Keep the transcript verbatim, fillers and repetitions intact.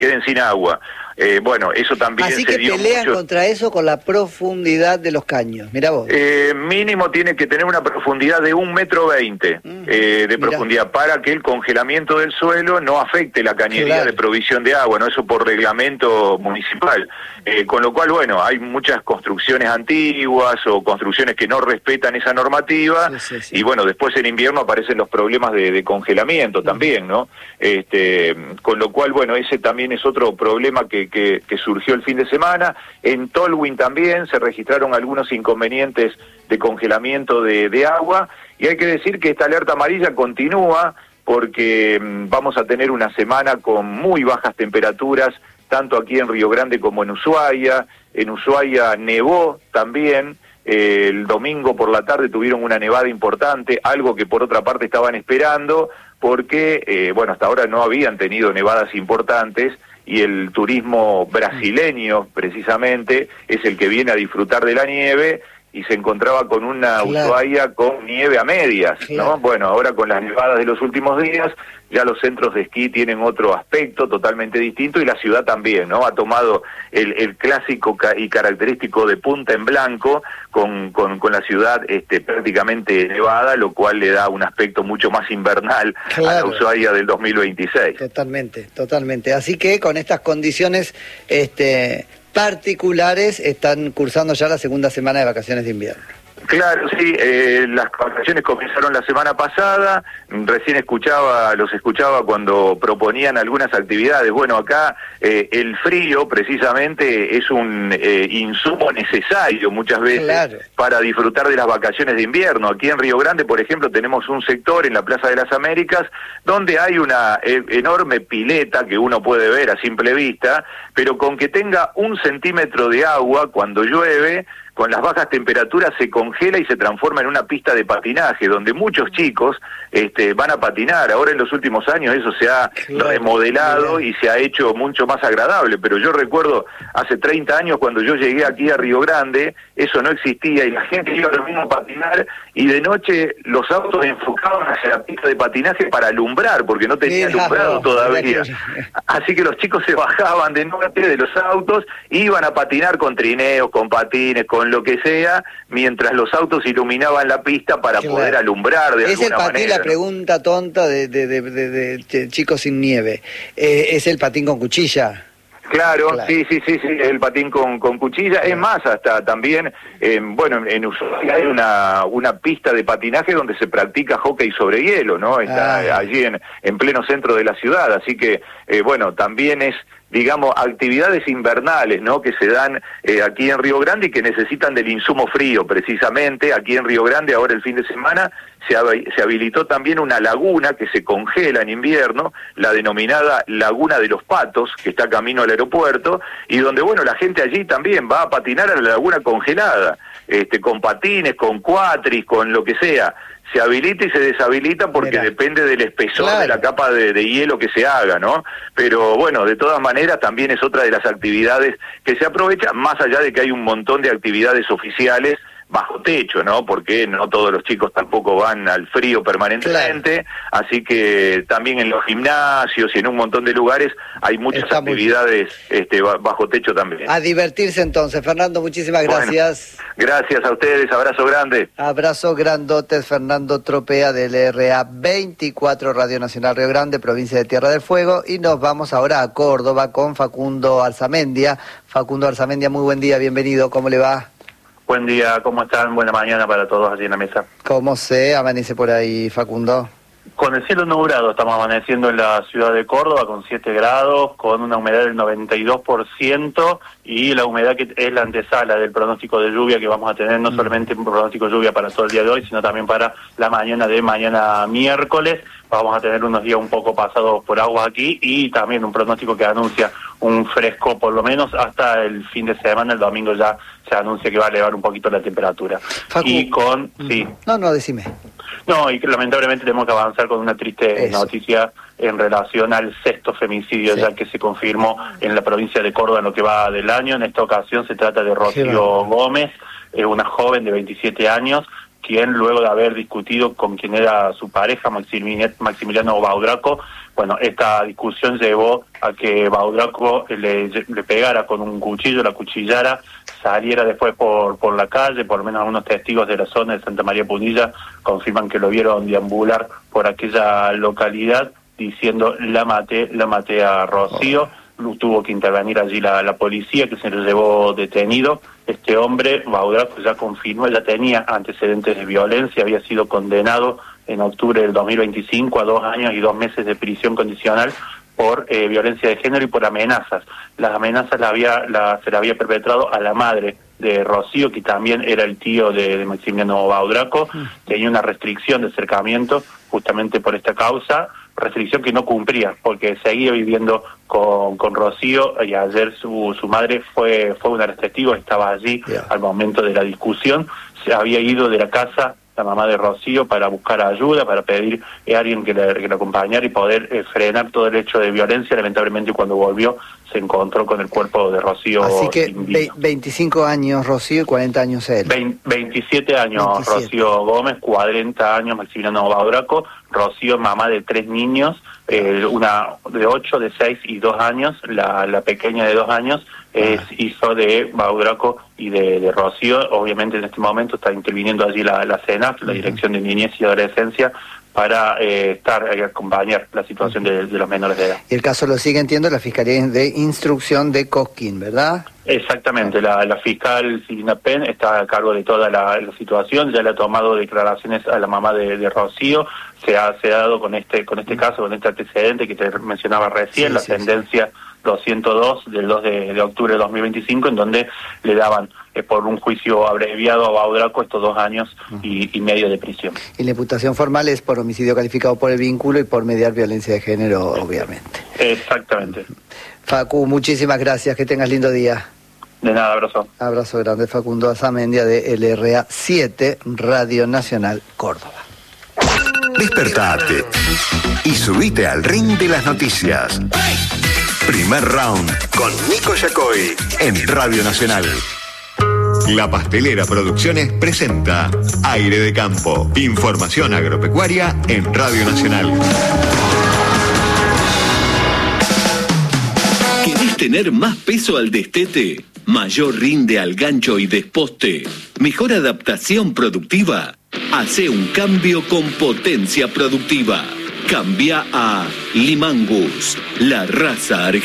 queden sin agua. Eh, bueno, eso también Así se que dio pelean mucho. contra eso con la profundidad de los caños, mirá vos. Eh, mínimo tiene que tener una profundidad de un metro veinte Mm, eh, de mirá. profundidad para que el congelamiento del suelo no afecte la cañería Claro. de provisión de agua, no eso por reglamento municipal. Eh, con lo cual, bueno, hay muchas construcciones antiguas o construcciones que no respetan esa normativa Sí, sí, sí. y bueno, después en invierno aparecen los problemas de, de congelamiento también, ¿no? Este, con lo cual, bueno, ese también es otro problema que, que, que surgió el fin de semana. En Tolwyn también se registraron algunos inconvenientes de congelamiento de, de agua y hay que decir que esta alerta amarilla continúa porque mmm, vamos a tener una semana con muy bajas temperaturas, tanto aquí en Río Grande como en Ushuaia. En Ushuaia nevó también. Eh, el domingo por la tarde tuvieron una nevada importante, algo que por otra parte estaban esperando, porque, eh, bueno, hasta ahora no habían tenido nevadas importantes, y el turismo brasileño, precisamente, es el que viene a disfrutar de la nieve, y se encontraba con una Claro. Ushuaia con nieve a medias, Claro. ¿no? Bueno, ahora con las nevadas de los últimos días, ya los centros de esquí tienen otro aspecto totalmente distinto, y la ciudad también, ¿no? Ha tomado el, el clásico ca y característico de punta en blanco, con, con, con la ciudad este, prácticamente nevada, lo cual le da un aspecto mucho más invernal Claro. a la Ushuaia del dos mil veintiséis. Totalmente, totalmente. Así que con estas condiciones este, particulares están cursando ya la segunda semana de vacaciones de invierno. Claro, sí, eh, las vacaciones comenzaron la semana pasada, recién escuchaba, los escuchaba cuando proponían algunas actividades. Bueno, acá eh, el frío precisamente es un eh, insumo necesario muchas veces Claro. para disfrutar de las vacaciones de invierno. Aquí en Río Grande, por ejemplo, tenemos un sector en la Plaza de las Américas donde hay una eh, enorme pileta que uno puede ver a simple vista, pero con que tenga un centímetro de agua cuando llueve, con las bajas temperaturas se congela y se transforma en una pista de patinaje, donde muchos chicos este, van a patinar. Ahora en los últimos años eso se ha Claro, remodelado mirá. y se ha hecho mucho más agradable, pero yo recuerdo hace treinta años cuando yo llegué aquí a Río Grande, eso no existía y la gente iba lo mismo a patinar y de noche los autos enfocaban hacia la pista de patinaje para alumbrar, porque no tenía Mirá alumbrado vos, todavía. mirá que- Así que los chicos se bajaban de noche de los autos, iban a patinar con trineos, con patines, con lo que sea, mientras los autos iluminaban la pista para Claro. poder alumbrar de Es el alguna patín, manera. la pregunta tonta de, de, de, de, de- de chicos sin nieve. Eh, ¿Es el patín con cuchilla? Claro, Claro. sí, sí, sí, sí, el patín con, con cuchilla. Es más, hasta también, eh, bueno, en Ushuaia hay una, una pista de patinaje donde se practica hockey sobre hielo, ¿no? Está Ah. allí en, en pleno centro de la ciudad, así que, eh, bueno, también es, digamos, actividades invernales, ¿no?, que se dan eh, aquí en Río Grande y que necesitan del insumo frío, precisamente. Aquí en Río Grande, ahora el fin de semana, se, hab se habilitó también una laguna que se congela en invierno, la denominada Laguna de los Patos, que está camino al aeropuerto, y donde, bueno, la gente allí también va a patinar a la laguna congelada, este, con patines, con cuatris, con lo que sea. Se habilita y se deshabilita porque Mirá. depende del espesor Claro. de la capa de, de hielo que se haga, ¿no? Pero bueno, de todas maneras también es otra de las actividades que se aprovecha, más allá de que hay un montón de actividades oficiales bajo techo, ¿no? Porque no todos los chicos tampoco van al frío permanentemente, claro. Así que también en los gimnasios y en un montón de lugares hay muchas Está actividades este, bajo techo también. A divertirse entonces. Fernando, muchísimas gracias. Bueno, gracias a ustedes, abrazo grande. Abrazo grandotes, Fernando Tropea del R A veinticuatro, Radio Nacional Río Grande, provincia de Tierra del Fuego, y nos vamos ahora a Córdoba con Facundo Arzamendia. Facundo Arzamendia, muy buen día, bienvenido, ¿cómo le va? Buen día, ¿cómo están? Buena mañana para todos allí en la mesa. ¿Cómo se amanece por ahí, Facundo? Con el cielo nublado, estamos amaneciendo en la ciudad de Córdoba con siete grados, con una humedad del noventa y dos por ciento y la humedad que es la antesala del pronóstico de lluvia que vamos a tener, no solamente un pronóstico de lluvia para todo el día de hoy, sino también para la mañana de mañana miércoles. Vamos a tener unos días un poco pasados por agua aquí y también un pronóstico que anuncia un fresco por lo menos hasta el fin de semana. El domingo ya se anuncia que va a elevar un poquito la temperatura. Facu, y con... sí. No, no, decime. No, y que lamentablemente tenemos que avanzar con una triste Eso. noticia en relación al sexto femicidio Sí. ya que se confirmó en la provincia de Córdoba en lo que va del año. En esta ocasión se trata de Rocío Gómez, eh, una joven de veintisiete años, quien luego de haber discutido con quien era su pareja, Maximiliano Baudraco, Bueno, esta discusión llevó a que Baudraco le, le pegara con un cuchillo, la cuchillara, saliera después por, por la calle. Por lo menos algunos testigos de la zona de Santa María Punilla confirman que lo vieron deambular por aquella localidad diciendo la maté, la maté a Rocío. Oh. Tuvo que intervenir allí la, la policía, que se lo llevó detenido. Este hombre, Baudraco, ya confirmó, ya tenía antecedentes de violencia, había sido condenado en octubre del dos mil veinticinco a dos años y dos meses de prisión condicional por eh, violencia de género y por amenazas. Las amenazas la había, la, se la había perpetrado a la madre de Rocío, que también era el tío de, de Maximiliano Baudraco. Tenía una restricción de acercamiento justamente por esta causa, restricción que no cumplía, porque seguía viviendo con, con Rocío, y ayer su, su madre fue, fue una de las testigos, estaba allí yeah. al momento de la discusión. Se había ido de la casa la mamá de Rocío para buscar ayuda, para pedir a alguien que le, que le acompañara y poder eh, frenar todo el hecho de violencia. Lamentablemente, cuando volvió se encontró con el cuerpo de Rocío. Así que ve, veinticinco años Rocío y cuarenta años él. Ve, veintisiete años veintisiete. Rocío Gómez, cuarenta años Maximiliano Baudraco. Rocío, mamá de tres niños, eh, una de ocho, de seis y dos años. La, la pequeña de dos años es ah. hijo de Baudraco y de, de Rocío. Obviamente en este momento está interviniendo allí la, la CENAF, la Dirección de Niñez y Adolescencia, para eh, estar y acompañar la situación de, de los menores de edad. Y el caso lo sigue, entiendo, la Fiscalía de Instrucción de Cosquín, ¿verdad? Exactamente, la, la fiscal Silvina Penn está a cargo de toda la, la situación, ya le ha tomado declaraciones a la mamá de, de Rocío, se ha, se ha dado con este con este caso, con este antecedente que te mencionaba recién, sí, la sí, sentencia sí. doscientos dos del dos de octubre de dos mil veinticinco, en donde le daban eh, por un juicio abreviado a Baudraco estos dos años uh-huh. y, y medio de prisión. Y la imputación formal es por homicidio calificado por el vínculo y por mediar violencia de género, obviamente. Exactamente. Facu, muchísimas gracias, que tengas lindo día. De nada, abrazo. Abrazo grande, Facundo Arzamendia de L R A siete, Radio Nacional Córdoba. Despertate y subite al ring de las noticias. Primer round con Nico Yacoy en Radio Nacional. La Pastelera Producciones presenta Aire de Campo. Información agropecuaria en Radio Nacional. ¿Querés tener más peso al destete? ¿Mayor rinde al gancho y desposte? ¿Mejor adaptación productiva? Hace un cambio con potencia productiva. Cambia a Limangus, la raza argentina.